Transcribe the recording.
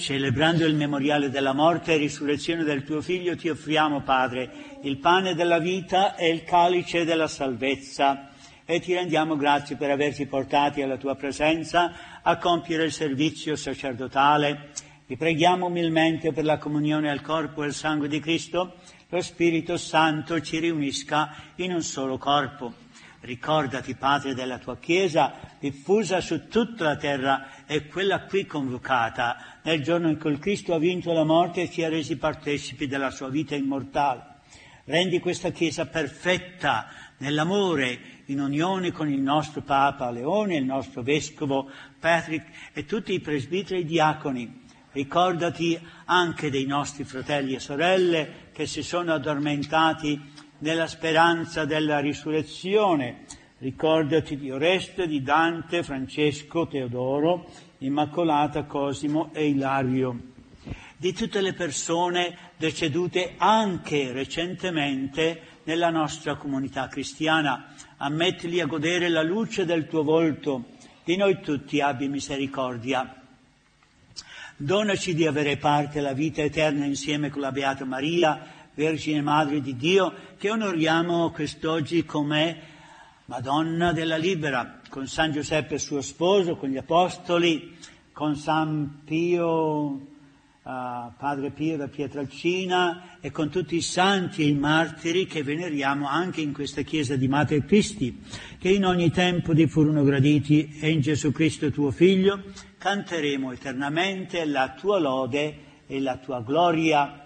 Celebrando il memoriale della morte e risurrezione del tuo Figlio, ti offriamo, Padre, il pane della vita e il calice della salvezza, e ti rendiamo grazie per averci portati alla tua presenza a compiere il servizio sacerdotale. Vi preghiamo umilmente per la comunione al corpo e al sangue di Cristo, lo Spirito Santo ci riunisca in un solo corpo. Ricordati, Padre, della tua Chiesa, diffusa su tutta la terra e quella qui convocata, nel giorno in cui il Cristo ha vinto la morte e ci ha resi partecipi della sua vita immortale. Rendi questa Chiesa perfetta nell'amore, in unione con il nostro Papa Leone, il nostro Vescovo Patrick e tutti i presbiteri e diaconi. Ricordati anche dei nostri fratelli e sorelle che si sono addormentati nella speranza della risurrezione. Ricordati di Oreste, di Dante, Francesco, Teodoro, Immacolata, Cosimo e Ilario. Di tutte le persone decedute anche recentemente nella nostra comunità cristiana. Ammettili a godere la luce del tuo volto. Di noi tutti abbi misericordia. Donaci di avere parte alla vita eterna insieme con la Beata Maria, Vergine Madre di Dio, che onoriamo quest'oggi come Madonna della Libera, con San Giuseppe suo sposo, con gli Apostoli, con San Pio, Padre Pio da Pietrelcina e con tutti i santi e i martiri che veneriamo anche in questa Chiesa di Mater Christi, che in ogni tempo ti furono graditi, e in Gesù Cristo tuo Figlio canteremo eternamente la tua lode e la tua gloria.